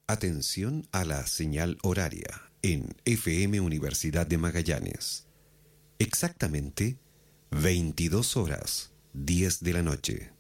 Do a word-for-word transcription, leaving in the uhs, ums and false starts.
Atención a la señal horaria en F M Universidad de Magallanes. Exactamente veintidós horas, diez de la noche.